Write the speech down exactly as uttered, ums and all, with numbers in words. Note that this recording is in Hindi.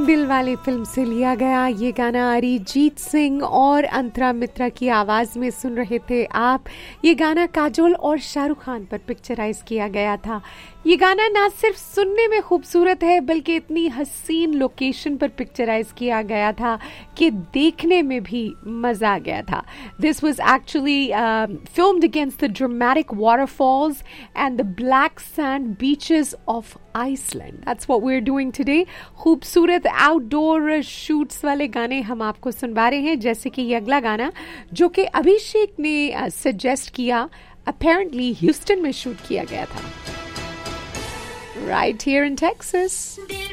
दिल वाले फिल्म से लिया गया ये गाना अरिजीत सिंह और अंतरा मित्रा की आवाज में सुन रहे थे आप। ये गाना काजोल और शाहरुख खान पर पिक्चराइज किया गया था। ये गाना ना सिर्फ सुनने में खूबसूरत है बल्कि इतनी हसीन लोकेशन पर पिक्चराइज किया गया था कि देखने में भी मजा आ गया था। This was actually filmed against the dramatic waterfalls and the black sand beaches of Iceland. That's what we are doing today. खूबसूरत आउटडोर शूट्स वाले गाने हम आपको सुनवा रहे हैं, जैसे कि ये अगला गाना जो कि अभिषेक ने सजेस्ट uh, किया, अपेरेंटली ह्यूस्टन में शूट किया गया था, right here in Texas.